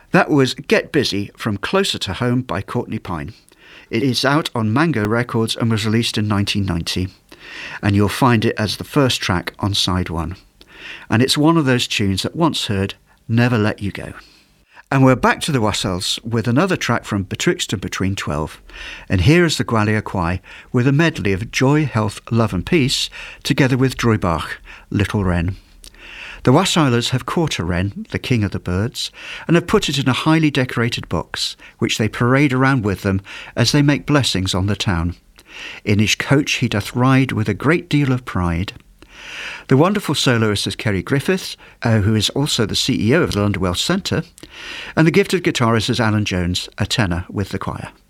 That was Get Busy from Closer to Home by Courtney Pine. It is out on Mango Records and was released in 1990. And you'll find it as the first track on side 1. And it's one of those tunes that once heard, never let you go. And we're back to the Wassels with another track from Betwixt and Between 12. And here is the Gwalior Choir with a medley of Joy, Health, Love and Peace, together with Droibach, Little Wren. The Wassailers have caught a wren, the king of the birds, and have put it in a highly decorated box, which they parade around with them as they make blessings on the town. In his coach he doth ride with a great deal of pride. The wonderful soloist is Kerry Griffiths, who is also the CEO of the London Welsh Centre, and the gifted guitarist is Alan Jones, a tenor with the choir.